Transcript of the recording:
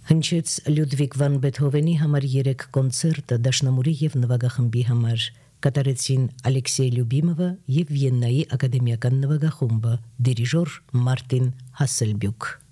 Հնչեց Լյուդվիգ վան Բեթհովենի համար 3 կոնցերտը դաշնամուրի եւ նվագախմբի համար։ Կատարեցին Ալեքսեյ Լյուբիմովը եւ Վիեննայի ակադեմիական նվագախումբը, դիրիժոր Մարտին Հասելբյուկ։